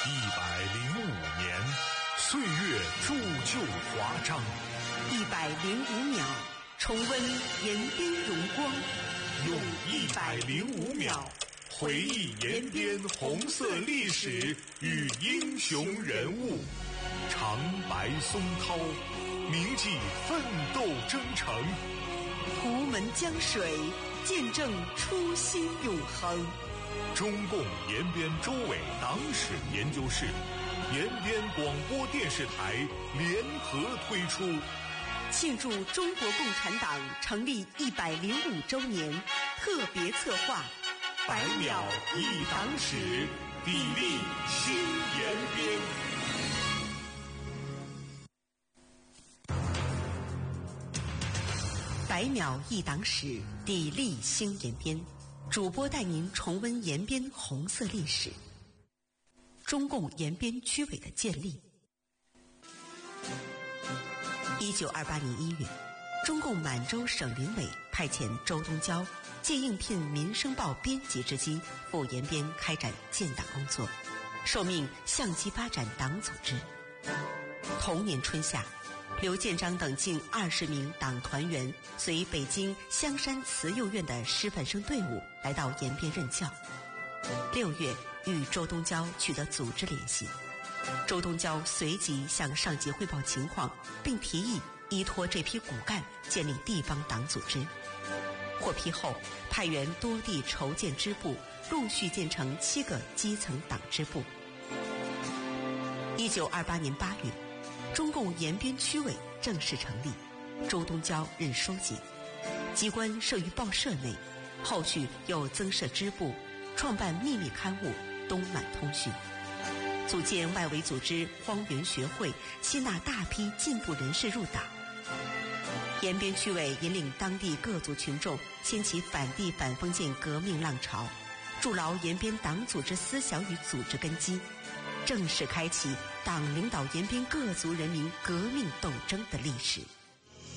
年，岁月铸就华章。 105秒，重温延边荣光。 用105秒回忆延边红色历史与英雄人物，长白松涛，铭记奋斗征程。 图门江水，见证初心永恒。 中共延边州委党史研究室、延边广播电视台联合推出， 庆祝中国共产党成立105周年特别策划 100秒一党史，砥砺新延边。 100秒一党史，砥砺新延边。主播带您重温延边红色历史。中共延边区委的建立。1928年1月，中共满洲省临委派遣周东交借应聘《民生报》编辑之机赴延边开展建党工作，受命相机发展党组织。同年春夏，刘建章等近20名党团员随北京香山慈幼院的师范生队伍来到延边任教。6月，与周东交取得组织联系，周东交随即向上级汇报情况，并提议依托这批骨干建立地方党组织。获批后，派员多地筹建支部，陆续建成7个基层党支部。1928年8月，中共延边区委正式成立，周东交任书记，机关设于报社内，后续又增设支部，创办秘密刊物《东满通讯》，组建外围组织荒原学会，吸纳大批进步人士入党。延边区委引领当地各族群众掀起反帝反封建革命浪潮，筑牢延边党组织思想与组织根基，正式开启党领导延边各族人民革命斗争的历史。